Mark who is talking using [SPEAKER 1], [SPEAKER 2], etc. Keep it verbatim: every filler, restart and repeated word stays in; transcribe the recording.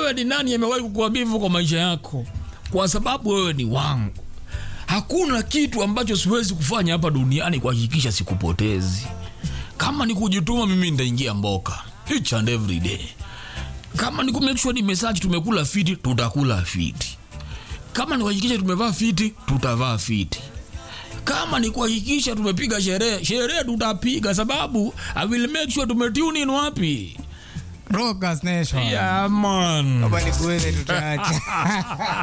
[SPEAKER 1] wewe ni nani amewahi kukuambia hivyo kwa maisha yako? Kwa sababu wewe ni wangu. Hakuna kitu ambacho siwezi kufanya hapa duniani kuhakikisha sikupotezi. Kama ni kujituma, mimi nitaingia mboka each and every day. Kama ni kumake sure ni message tumekula fiti, tutakula fiti. Kama ni kuhakikisha tumevaa fiti, tutavaa fiti. Kama ni kuhakikisha tumepiga sherehe, sherehe tutapiga, sababu I will make sure tumetune in wapi?
[SPEAKER 2] Rockers Nation.
[SPEAKER 1] Yeah man.
[SPEAKER 2] Baba ni kweli tutaacha.